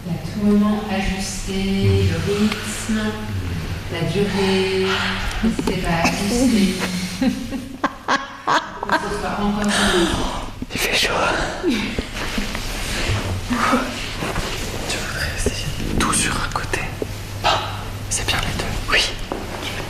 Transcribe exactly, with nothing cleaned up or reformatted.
À tout moment, ajuster le rythme, la durée, n'hésitez pas à ajuster. Pour que ce soit encore mieux. Il fait chaud.